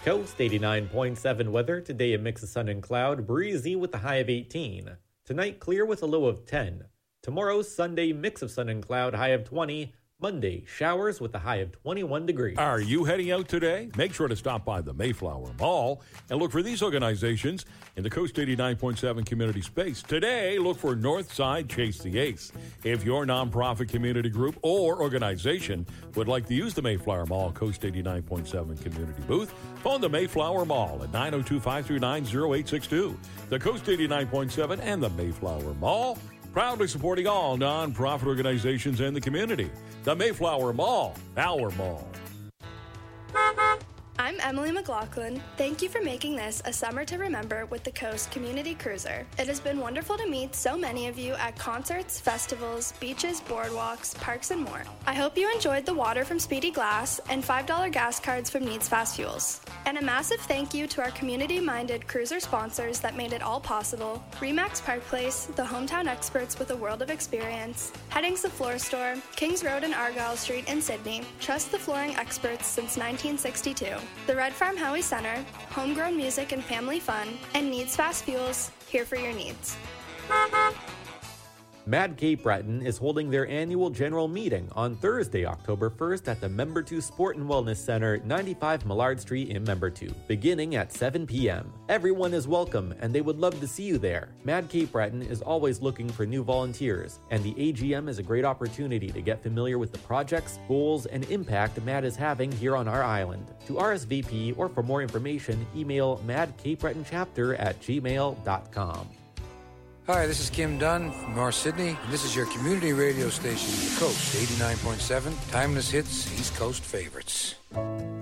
Coast 89.7 weather. Today a mix of sun and cloud, breezy with a high of 18. Tonight clear with a low of 10. Tomorrow Sunday mix of sun and cloud, high of 20. Monday showers with a high of 21 degrees. Are you heading out today? Make sure to stop by the Mayflower Mall and look for these organizations in the Coast 89.7 community space. Today, look for Northside Chase the Ace. If your nonprofit community group or organization would like to use the Mayflower Mall Coast 89.7 community booth, phone the Mayflower Mall at 902-539-0862. The Coast 89.7 and the Mayflower Mall, proudly supporting all nonprofit organizations in the community. The Mayflower Mall, our mall. I'm Emily McLaughlin. Thank you for making this a summer to remember with the Coast Community Cruiser. It has been wonderful to meet so many of you at concerts, festivals, beaches, boardwalks, parks, and more. I hope you enjoyed the water from Speedy Glass and $5 gas cards from Needs Fast Fuels. And a massive thank you to our community-minded cruiser sponsors that made it all possible: Remax Park Place, the hometown experts with a world of experience; Headings the Floor Store, Kings Road and Argyle Street in Sydney, trust the flooring experts since 1962; the Red Farm Howie Center, homegrown music and family fun; and Needs Fast Fuels, here for your needs. Mad Cape Breton is holding their annual general meeting on Thursday, October 1st at the Member 2 Sport and Wellness Center, 95 Millard Street in Member 2, beginning at 7 p.m. Everyone is welcome, and they would love to see you there. Mad Cape Breton is always looking for new volunteers, and the AGM is a great opportunity to get familiar with the projects, goals, and impact MAD is having here on our island. To RSVP or for more information, email madcapebretonchapter@gmail.com. Hi, this is Kim Dunn from North Sydney, and this is your community radio station, The Coast 89.7, timeless hits, East Coast favorites.